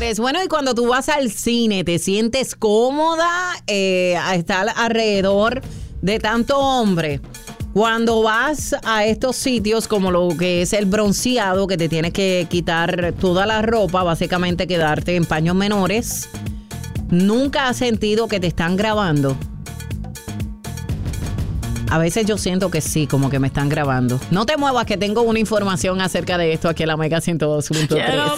es. Bueno, y cuando tú vas al cine, ¿te sientes cómoda a estar alrededor de tanto hombre? Cuando vas a estos sitios como lo que es el bronceado, que te tienes que quitar toda la ropa, básicamente quedarte en paños menores, ¿nunca has sentido que te están grabando? A veces yo siento que sí, como que me están grabando. No te muevas, que tengo una información acerca de esto aquí en la Mega 102.3.